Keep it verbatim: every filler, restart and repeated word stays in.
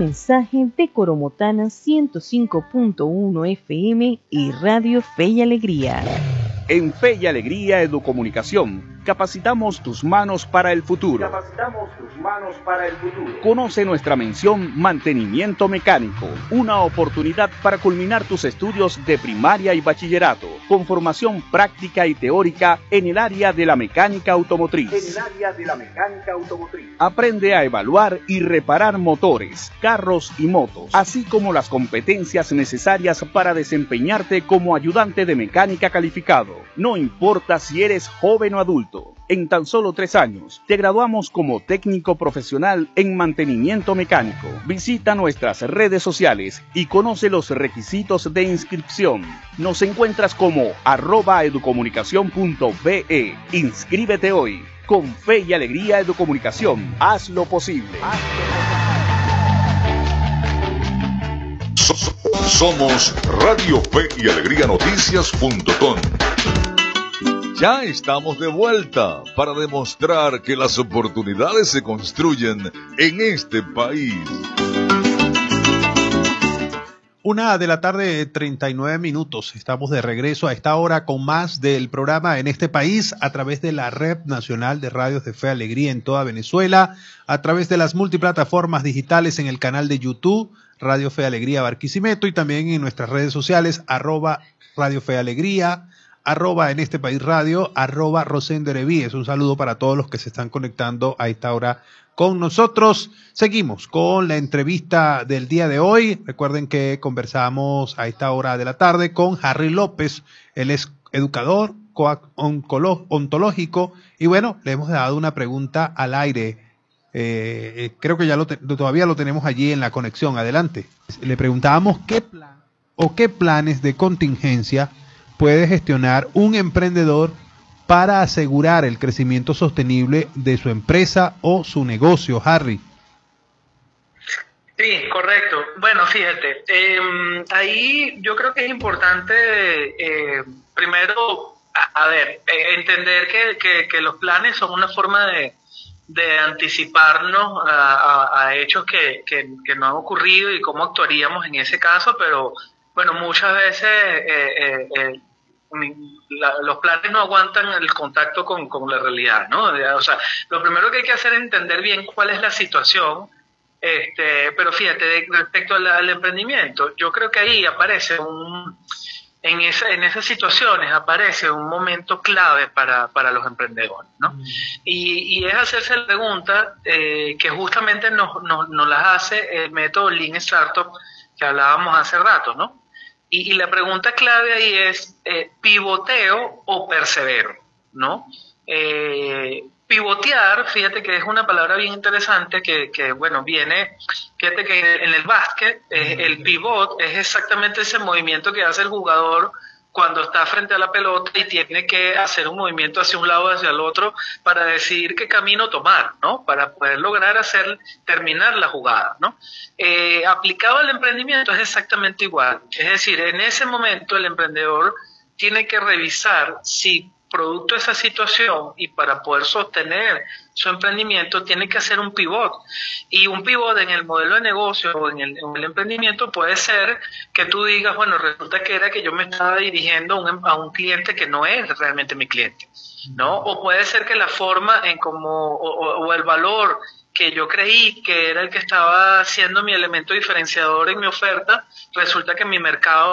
mensaje de Coromotana ciento cinco punto uno F M y Radio Fe y Alegría. En Fe y Alegría Educomunicación, capacitamos tus manos para el futuro. Capacitamos tus manos para el futuro. Conoce nuestra mención Mantenimiento Mecánico, una oportunidad para culminar tus estudios de primaria y bachillerato, con formación práctica y teórica en el área de la mecánica automotriz. En el área de la mecánica automotriz. Aprende a evaluar y reparar motores, carros y motos, así como las competencias necesarias para desempeñarte como ayudante de mecánica calificado. No importa si eres joven o adulto, en tan solo tres años te graduamos como técnico profesional en mantenimiento mecánico. Visita nuestras redes sociales y conoce los requisitos de inscripción. Nos encuentras como arroba educomunicación punto be. Inscríbete hoy. Con Fe y Alegría Educomunicación, haz lo posible. Somos Radio Fe y Alegría Noticias punto com. Ya estamos de vuelta para demostrar que las oportunidades se construyen en este país. Una de la tarde, treinta y nueve minutos. Estamos de regreso a esta hora con más del programa En este país a través de la Red Nacional de Radios de Fe y Alegría en toda Venezuela, a través de las multiplataformas digitales en el canal de YouTube Radio Fe y Alegría Barquisimeto y también en nuestras redes sociales arroba Radio Fe y Alegría, arroba En este país radio, arroba Rosendo Erevíes. Un saludo para todos los que se están conectando a esta hora con nosotros. Seguimos con la entrevista del día de hoy. Recuerden que conversamos a esta hora de la tarde con Harry López. Él es educador ontológico y bueno, le hemos dado una pregunta al aire. Eh, creo que ya lo te, todavía lo tenemos allí en la conexión. Adelante. Le preguntábamos qué plan o qué planes de contingencia puede gestionar un emprendedor para asegurar el crecimiento sostenible de su empresa o su negocio, Harry. Sí, correcto. Bueno, fíjate, eh, ahí yo creo que es importante, eh, primero, a, a ver, eh, entender que, que, que los planes son una forma de, de anticiparnos a, a, a hechos que, que, que no han ocurrido y cómo actuaríamos en ese caso, pero bueno, muchas veces eh, eh, eh, la, los planes no aguantan el contacto con, con la realidad, ¿no? O sea, lo primero que hay que hacer es entender bien cuál es la situación, este, pero fíjate, respecto al, al emprendimiento, yo creo que ahí aparece un, en, esa, en esas situaciones aparece un momento clave para, para los emprendedores, ¿no? Mm. Y, y es hacerse la pregunta eh, que justamente nos, nos, nos las hace el método Lean Startup que hablábamos hace rato, ¿no? Y, y la pregunta clave ahí es, eh, ¿pivoteo o persevero? ¿No? Eh, pivotear, fíjate que es una palabra bien interesante que, que bueno, viene, fíjate que en el básquet, eh, el pivot es exactamente ese movimiento que hace el jugador cuando está frente a la pelota y tiene que hacer un movimiento hacia un lado o hacia el otro para decidir qué camino tomar, ¿no? Para poder lograr hacer, terminar la jugada, ¿no? Eh, aplicado al emprendimiento es exactamente igual. Es decir, en ese momento el emprendedor tiene que revisar si producto de esa situación y para poder sostener su emprendimiento tiene que hacer un pivot. Y un pivot en el modelo de negocio o en el, en el emprendimiento puede ser que tú digas, bueno, resulta que era que yo me estaba dirigiendo a un, a un cliente que no es realmente mi cliente, ¿no? O puede ser que la forma en como, o, o el valor que yo creí que era el que estaba siendo mi elemento diferenciador en mi oferta, resulta que mi mercado